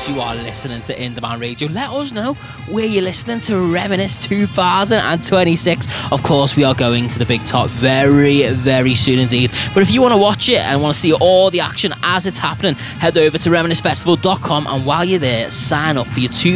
course, you are listening to In Demand Radio. Let us know where you're listening to Reminisce 2026. Of course, we are going to the Big Top very, very soon indeed. But if you want to watch it and want to see all the action as it's happening, head over to reminiscefestival.com, and while you're there, sign up for your